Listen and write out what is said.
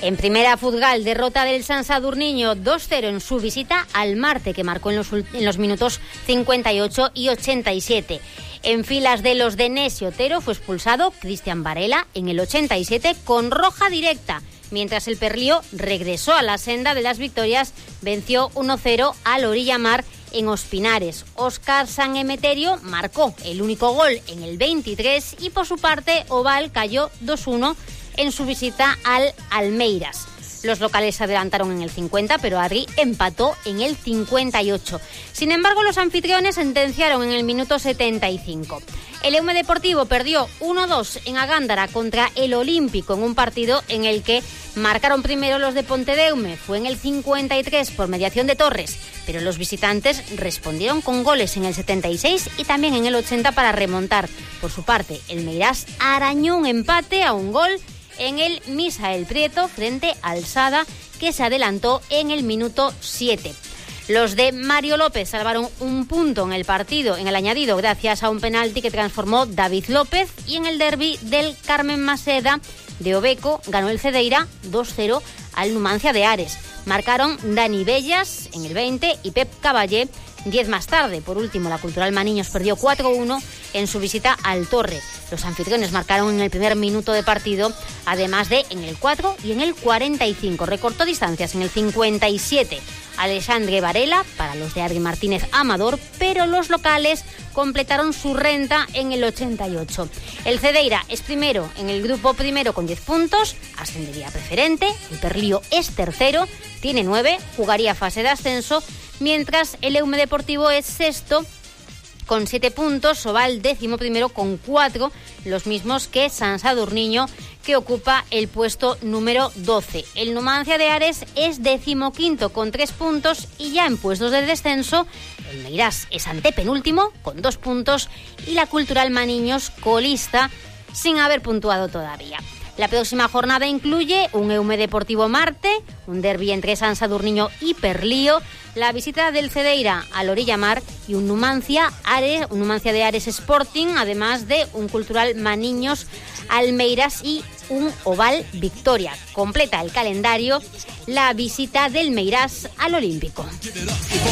En primera futgal, derrota del Sant Sadurniño 2-0 en su visita al Marte, que marcó en los minutos 58 y 87. En filas de los de Nesi Otero fue expulsado Cristian Varela en el 87 con roja directa, mientras el Perlío regresó a la senda de las victorias, venció 1-0 al Orilla Mar en Ospinares. Óscar San Emeterio marcó el único gol en el 23 y por su parte Oval cayó 2-1 en su visita al Almeiras. Los locales se adelantaron en el 50, pero Adri empató en el 58. Sin embargo, los anfitriones sentenciaron en el minuto 75. El Eume Deportivo perdió 1-2 en Agándara contra el Olímpico en un partido en el que marcaron primero los de Pontedeume. Fue en el 53 por mediación de Torres, pero los visitantes respondieron con goles en el 76 y también en el 80 para remontar. Por su parte, el Meirás arañó un empate a un gol en el Misael Prieto frente al Sada, que se adelantó en el minuto 7. Los de Mario López salvaron un punto en el partido, en el añadido, gracias a un penalti que transformó David López, y en el derbi del Carmen Maseda de Obeco ganó el Cedeira 2-0 al Numancia de Ares. Marcaron Dani Bellas en el 20 y Pep Caballé 10 más tarde. Por último, la Cultural Maniños perdió 4-1 en su visita al Torre. Los anfitriones marcaron en el primer minuto de partido, además de en el 4 y en el 45. Recortó distancias en el 57 Alexandre Varela para los de Adri Martínez Amador, pero los locales completaron su renta en el 88. El Cedeira es primero en el grupo primero con 10 puntos, ascendería preferente. El Perlío es tercero, tiene 9, jugaría fase de ascenso, mientras el Eume Deportivo es sexto con 7 puntos, Oval 11º con 4, los mismos que Sant Sadurniño, que ocupa el puesto número 12. El Numancia de Ares es 15º con 3 puntos y ya en puestos de descenso el Meirás es antepenúltimo con 2 puntos y la Cultural Maniños colista sin haber puntuado todavía. La próxima jornada incluye un Eume Deportivo Marte, un derbi entre Sant Sadurniño y Perlío, la visita del Cedeira al Orilla Mar y un Numancia de Ares Sporting, además de un Cultural Maniños Almeiras y un Oval Victoria. Completa el calendario la visita del Meirás al Olímpico.